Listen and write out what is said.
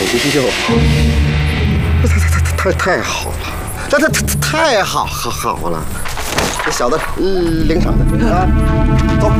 呦，太好了，这太好了，这小子领场的啊，走。